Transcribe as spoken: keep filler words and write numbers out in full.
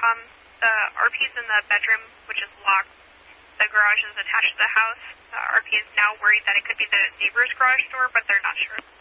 Um, the R P is in the bedroom, which is locked. The garage is attached to the house. The R P is now worried that it could be the neighbor's garage door, but they're not sure.